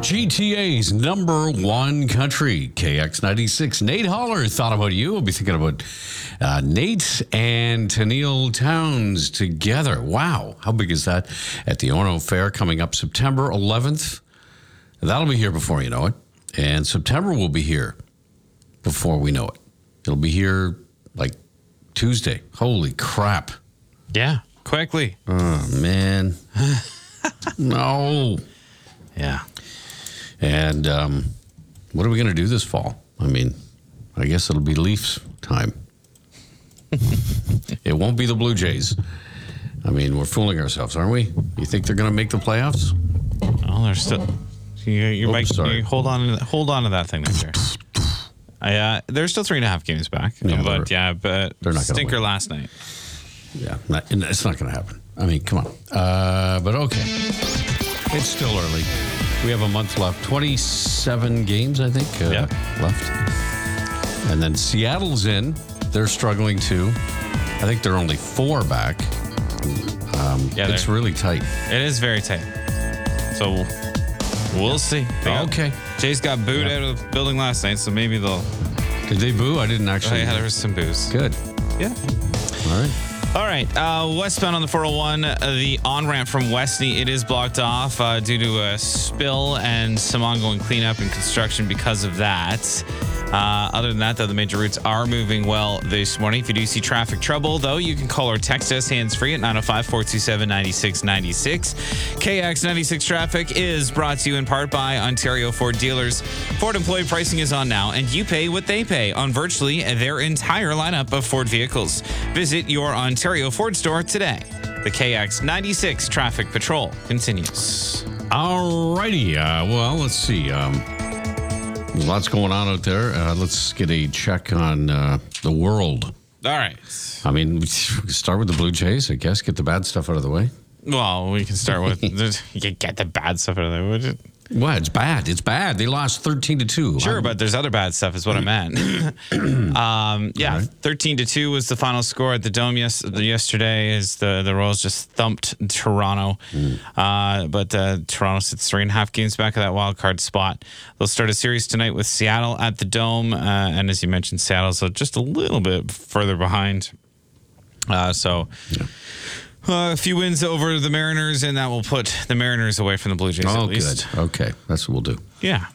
GTA's number one country, KX96. Nate Holler thought about you. We'll be thinking about Nate and Tennille Towns together. Wow, how big is that? At the Orono Fair coming up September 11th. That'll be here before you know it. And September will be here before we know it. It'll be here like Tuesday. Holy crap. Yeah, quickly. Oh, man. No. Yeah. And what are we going to do this fall? I mean, I guess it'll be Leafs time. It won't be the Blue Jays. I mean, we're fooling ourselves, aren't we? You think they're going to make the playoffs? Oh, they're still. You hold on to that thing right there. They're still 3.5 games back. Yeah, but they're not gonna stinker win. last night. Yeah, it's not going to happen. I mean, come on. But okay. It's still early. We have a month left. 27 games, I think, left. And then Seattle's in. They're struggling too. I think they're only 4 back. It's really tight. It is very tight. So we'll see. Okay. Jays got booed out of the building last night, so maybe they'll. Did they boo? I didn't actually. Yeah, there was some boos. Good. Yeah. All right. All right, westbound on the 401, the on-ramp from Westney, it is blocked off due to a spill and some ongoing cleanup and construction because of that. Other than that, though, the major routes are moving well this morning. If you do see traffic trouble, though, you can call or text us hands-free at 905-427-9696. KX96 Traffic is brought to you in part by Ontario Ford Dealers. Ford employee pricing is on now, and you pay what they pay on virtually their entire lineup of Ford vehicles. Visit your Ontario Ford store today. The KX96 Traffic Patrol continues. All righty. Well, let's see. There's lots going on out there. Let's get a check on the world. All right. I mean, we start with the Blue Jays, I guess. Get the bad stuff out of the way. Well, we can start with you can get the bad stuff out of there, would you? What? It's bad. It's bad. They lost 13-2. Sure, but there's other bad stuff is what I meant. 13-2 was the final score at the Dome yesterday as the Royals just thumped Toronto. But Toronto sits 3.5 games back of that wild card spot. They'll start a series tonight with Seattle at the Dome. And as you mentioned, Seattle's just a little bit further behind. A few wins over the Mariners, and that will put the Mariners away from the Blue Jays at least. Good. Okay, that's what we'll do. Yeah.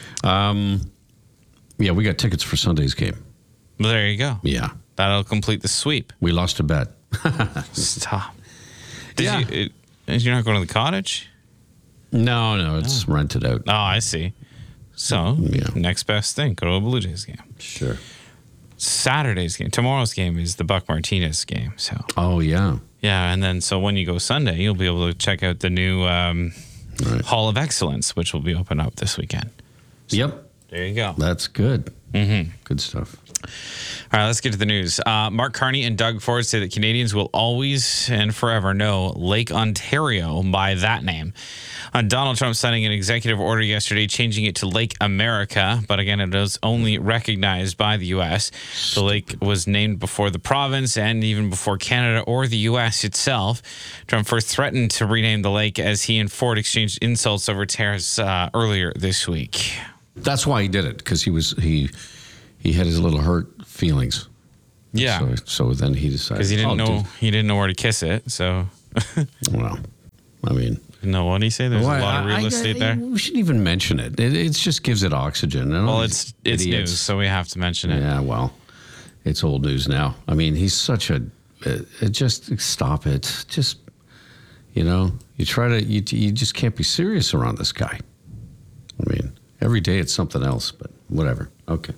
We got tickets for Sunday's game. Well, there you go. Yeah. That'll complete the sweep. We lost a bet. Stop. You're not going to the cottage? No, it's rented out. Oh, I see. So, next best thing, go to a Blue Jays game. Sure. Saturday's game, tomorrow's game is the Buck Martinez game. So. Oh, yeah. Yeah, and then so when you go Sunday, you'll be able to check out the new Hall of Excellence, which will be open up this weekend. So, yep. There you go. That's good. Mm-hmm. Good stuff. All right, let's get to the news. Mark Carney and Doug Ford say that Canadians will always and forever know Lake Ontario by that name. Donald Trump signing an executive order yesterday changing it to Lake America, but again, it is only recognized by the U.S. The lake was named before the province and even before Canada or the U.S. itself. Trump first threatened to rename the lake as he and Ford exchanged insults over tariffs earlier this week. That's why he did it, because he had his little hurt feelings. Yeah. So then he decided because he didn't know where to kiss it. So. Well, I mean. No, what did he say? There's a lot of real estate there. We shouldn't even mention it. It just gives it oxygen. Well, it's news, so we have to mention it. Yeah, well, it's old news now. I mean, he's such a. Just stop it. Just, you try to. You just can't be serious around this guy. I mean, every day it's something else, but whatever. Okay.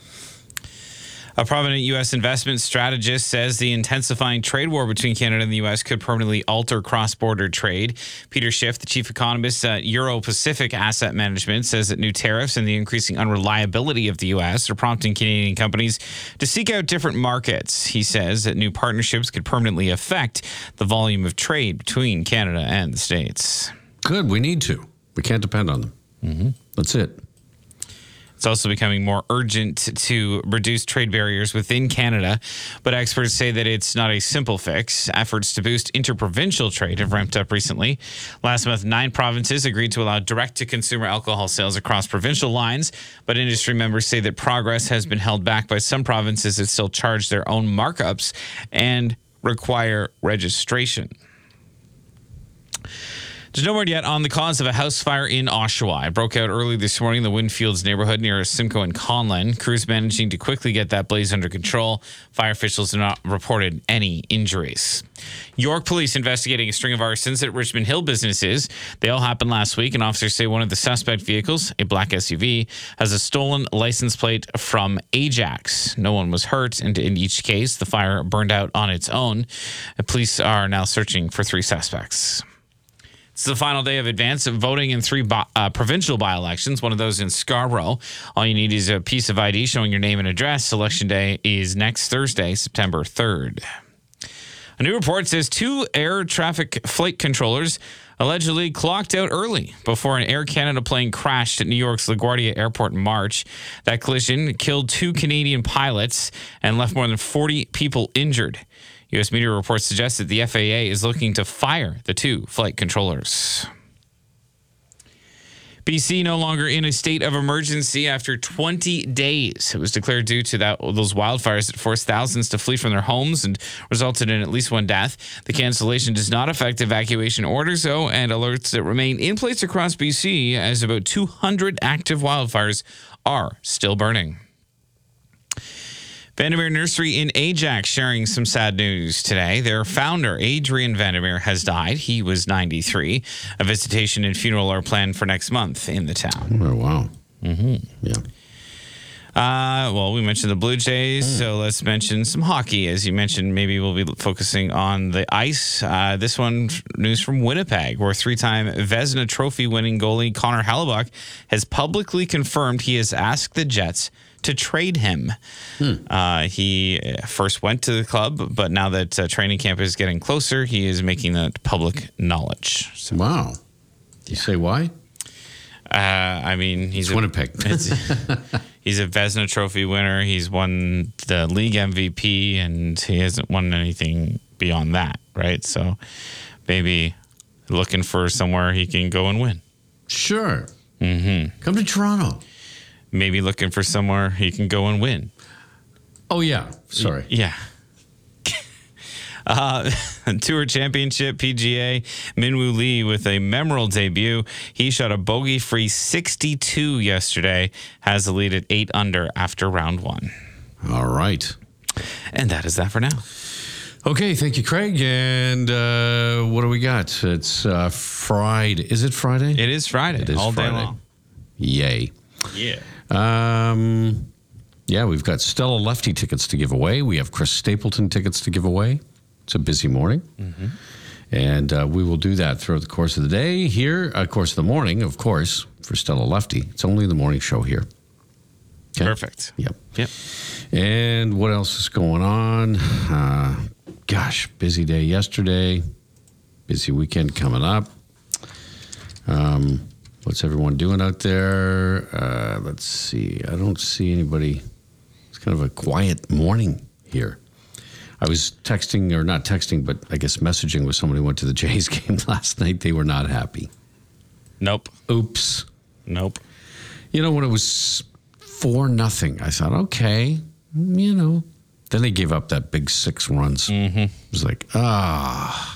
A prominent U.S. investment strategist says the intensifying trade war between Canada and the U.S. could permanently alter cross-border trade. Peter Schiff, the chief economist at Euro-Pacific Asset Management, says that new tariffs and the increasing unreliability of the U.S. are prompting Canadian companies to seek out different markets. He says that new partnerships could permanently affect the volume of trade between Canada and the States. Good. We need to. We can't depend on them. Mm-hmm. That's it. It's also becoming more urgent to reduce trade barriers within Canada, but experts say that it's not a simple fix. Efforts to boost interprovincial trade have ramped up recently. Last month, 9 provinces agreed to allow direct-to-consumer alcohol sales across provincial lines, but industry members say that progress has been held back by some provinces that still charge their own markups and require registration. There's no word yet on the cause of a house fire in Oshawa. It broke out early this morning in the Windfields neighborhood near Simcoe and Conlin. Crews managing to quickly get that blaze under control. Fire officials have not reported any injuries. York police investigating a string of arsons at Richmond Hill businesses. They all happened last week, and officers say one of the suspect vehicles, a black SUV, has a stolen license plate from Ajax. No one was hurt, and in each case, the fire burned out on its own. The police are now searching for 3 suspects. It's the final day of advance voting in 3 provincial by-elections, one of those in Scarborough. All you need is a piece of ID showing your name and address. Election day is next Thursday, September 3rd. A new report says 2 air traffic flight controllers allegedly clocked out early before an Air Canada plane crashed at New York's LaGuardia Airport in March. That collision killed 2 Canadian pilots and left more than 40 people injured. U.S. media reports suggest that the FAA is looking to fire the 2 flight controllers. BC no longer in a state of emergency after 20 days. It was declared due to those wildfires that forced thousands to flee from their homes and resulted in at least 1 death. The cancellation does not affect evacuation orders, though, and alerts that remain in place across BC as about 200 active wildfires are still burning. Vandermeer Nursery in Ajax sharing some sad news today. Their founder, Adrian Vandermeer, has died. He was 93. A visitation and funeral are planned for next month in the town. Oh, wow. Mm-hmm. Yeah. Well, we mentioned the Blue Jays, so let's mention some hockey. As you mentioned, maybe we'll be focusing on the ice. This one, news from Winnipeg, where 3-time Vezina Trophy winning goalie Connor Hellebuyck has publicly confirmed he has asked the Jets to trade him. He first went to the club, but now that training camp is getting closer, he is making that public knowledge. So, wow. You say why? I mean, It's Winnipeg. He's a Vezina Trophy winner. He's won the league MVP, and he hasn't won anything beyond that, right? So maybe looking for somewhere he can go and win. Sure. Mm-hmm. Come to Toronto. Maybe looking for somewhere he can go and win. Oh, yeah. Sorry. Yeah. Tour Championship, PGA, Minwoo Lee with a memorable debut. He shot a bogey-free 62 yesterday, has the lead at 8 under after round 1. All right. And that is that for now. Okay, thank you, Craig. And what do we got? It's Friday. Is it Friday? It is Friday. It is all Friday. day long. Yay. Yeah. Yeah, we've got Stella Lefty tickets to give away. We have Chris Stapleton tickets to give away. It's a busy morning. Mm-hmm. And we will do that throughout the course of the day here, of course, the morning, of course, for Stella Lefty. It's only the morning show here. Okay? Perfect. Yep. Yep. And what else is going on? Gosh, busy day yesterday. Busy weekend coming up. What's everyone doing out there? Let's see. I don't see anybody. It's kind of a quiet morning here. I was texting, or not texting, but I guess messaging with someone who went to the Jays game last night. They were not happy. Nope. Oops. Nope. You know, when it was 4-0, I thought, okay, you know. Then they gave up that big 6 runs. Mm-hmm. It was like, Yeah.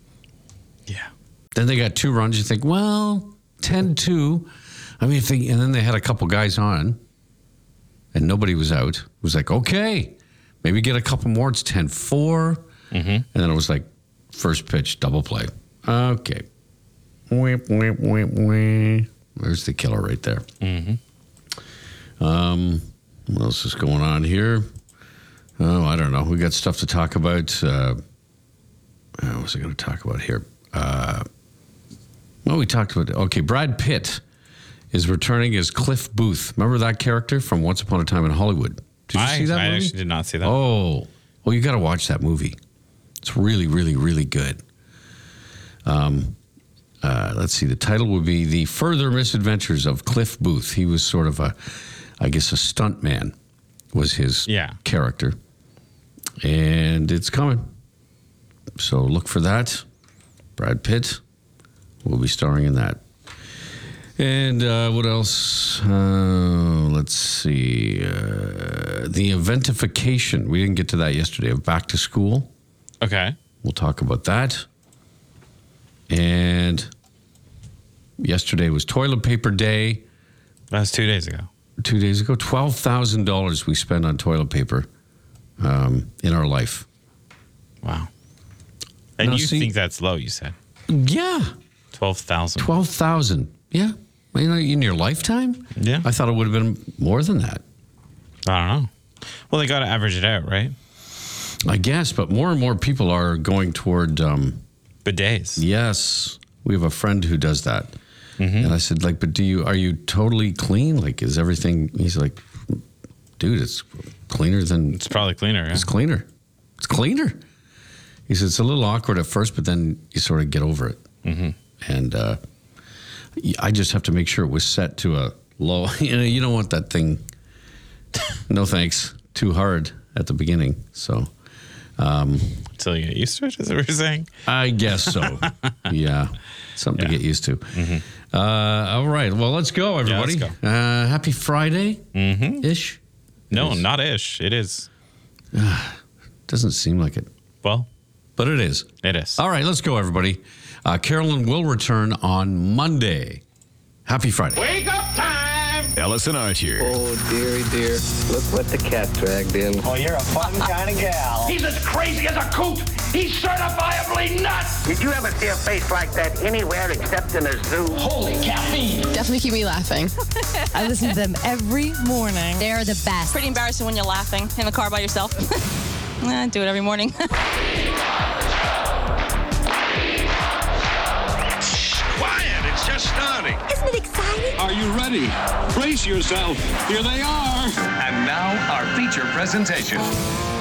Then they got 2 runs. You think, well, 10-2. I mean, and then they had a couple guys on, and nobody was out. It was like, okay, maybe get a couple more. It's 10-4. Mm-hmm. And then it was like, first pitch, double play. Okay. There's the killer right there. Mm-hmm. What else is going on here? Oh, I don't know. We got stuff to talk about. What was I going to talk about here? Well, we talked about, okay, Brad Pitt is returning as Cliff Booth. Remember that character from Once Upon a Time in Hollywood? Did you see that movie? I actually did not see that. Oh, well, you got to watch that movie. It's really, really, really good. Let's see. The title would be The Further Misadventures of Cliff Booth. He was sort of I guess a stunt man was his Yeah. character. And it's coming. So look for that. Brad Pitt will be starring in that. And what else? Let's see. The eventification. We didn't get to that yesterday of back to school. Okay. We'll talk about that. And yesterday was toilet paper day. That was 2 days ago. 2 days ago, $12,000 we spent on toilet paper in our life. Wow. And Now, you see- think that's low, you said. Yeah, 12,000. 12,000. Yeah, in your lifetime. Yeah. I thought it would have been more than that. I don't know. Well, they got to average it out, right? I guess, but more and more people are going toward. Bidets. Yes, we have a friend who does that, and I said, like, but are you totally clean? Like, is everything? He's like, dude, it's cleaner than It's probably cleaner. Yeah. It's cleaner. It's cleaner. He said it's a little awkward at first, but then you sort of get over it. And I just have to make sure it was set to a low. You don't want that thing. No thanks. Too hard at the beginning. So Until you get used to it, is what you're saying? I guess so. Yeah, something to get used to. All right. Well, let's go, everybody. let's go. Happy Friday ish. No, not ish. It is. Doesn't seem like it, Well, but it is. it is. All right, let's go, everybody. Carolyn will return on Monday. Happy Friday. Wake up time! Ellis and Art here. Oh, dearie dear. Look what the cat dragged in. Oh, you're a fun kind of gal. He's as crazy as a coot. He's certifiably nuts. Did you ever see a face like that anywhere except in a zoo? Holy caffeine. Definitely keep me laughing. I listen to them every morning. They're the best. Pretty embarrassing when you're laughing in the car by yourself. I do it every morning. Quiet, it's just starting. Isn't it exciting? Are you ready? Brace yourself. Here they are. And now, our feature presentation.